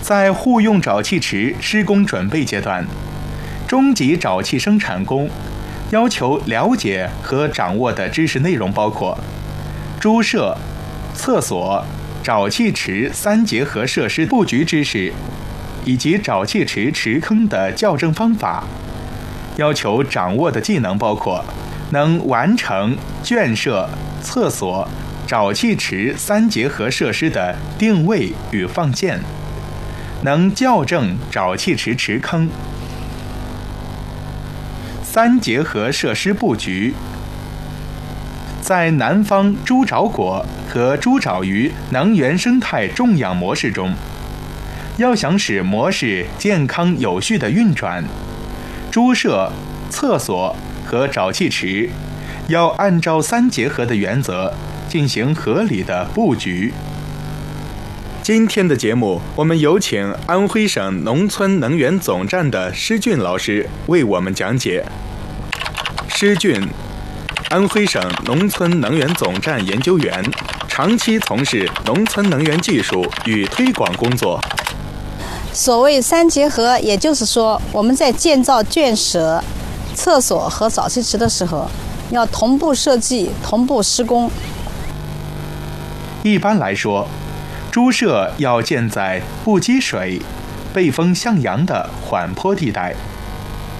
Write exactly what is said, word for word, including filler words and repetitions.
在户用沼气池施工准备阶段，中级沼气生产工要求了解和掌握的知识内容包括猪舍、厕所、沼气池三结合设施布局知识，以及沼气池池坑的校正方法。要求掌握的技能包括能完成圈舍、厕所、沼气池三结合设施的定位与放线，能校正沼气池池坑。三结合设施布局，在南方猪沼果和猪沼鱼能源生态种养模式中，要想使模式健康有序地运转，猪舍、厕所和沼气池要按照三结合的原则进行合理的布局。今天的节目，我们有请安徽省农村能源总站的施俊老师为我们讲解。施俊，安徽省农村能源总站研究员，长期从事农村能源技术与推广工作。 所谓三结合，也就是说，我们在建造圈舍、厕所和沼气池的时候，要同步设计、同步施工。 一般来说，猪舍要建在不积水、背风向阳的缓坡地带，